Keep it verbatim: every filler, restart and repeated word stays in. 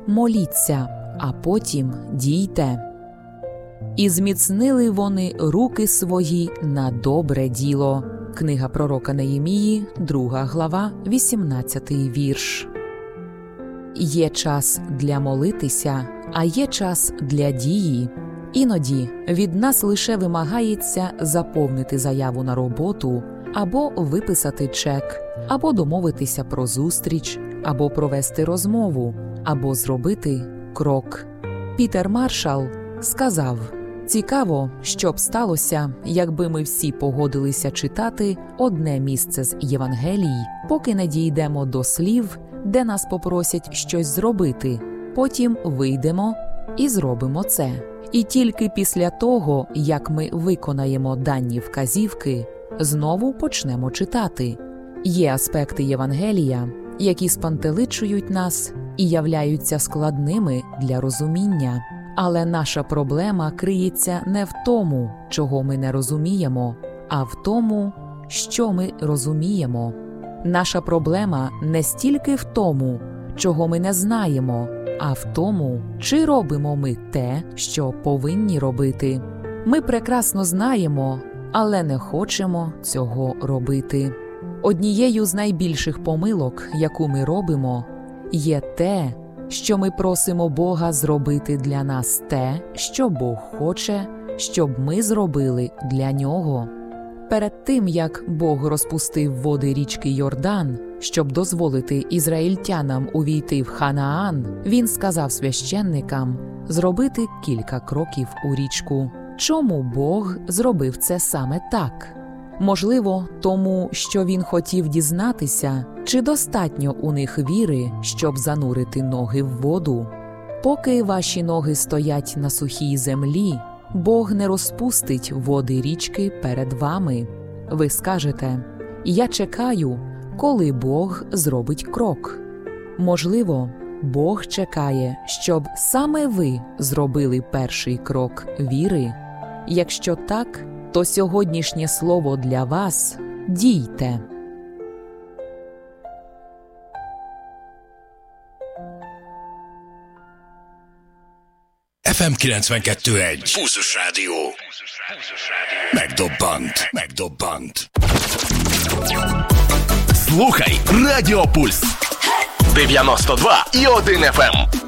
моліться, а потім дійте. І зміцнили вони руки свої на добре діло. Книга пророка Неємії, друга глава, вісімнадцятий вірш. Є час для молитися, а є час для дії. Іноді від нас лише вимагається заповнити заяву на роботу, або виписати чек, або домовитися про зустріч, або провести розмову, або зробити крок. Пітер Маршал сказав: «Цікаво, що б сталося, якби ми всі погодилися читати одне місце з Євангелій, поки не дійдемо до слів, де нас попросять щось зробити. Потім вийдемо і зробимо це. І тільки після того, як ми виконаємо дані вказівки, знову почнемо читати». Є аспекти Євангелія, які спантеличують нас і являються складними для розуміння. Але наша проблема криється не в тому, чого ми не розуміємо, а в тому, що ми розуміємо. Наша проблема не стільки в тому, чого ми не знаємо, а в тому, чи робимо ми те, що повинні робити. Ми прекрасно знаємо, але не хочемо цього робити. Однією з найбільших помилок, яку ми робимо, є те, що ми просимо Бога зробити для нас те, що Бог хоче, щоб ми зробили для Нього. Перед тим, як Бог розпустив води річки Йордан, щоб дозволити ізраїльтянам увійти в Ханаан, Він сказав священникам зробити кілька кроків у річку. Чому Бог зробив це саме так? Можливо, тому, що Він хотів дізнатися, чи достатньо у них віри, щоб занурити ноги в воду. Поки ваші ноги стоять на сухій землі, Бог не розпустить води річки перед вами. Ви скажете: «Я чекаю, коли Бог зробить крок». Можливо, Бог чекає, щоб саме ви зробили перший крок віри. Якщо так, то сьогоднішнє слово для вас – дійте. еф ем kilencvenkettő egy. Pulzus Rádió. Megdobbant. Megdobbant. Слухай Радіо Пульс. дев'яносто два і один еф ем.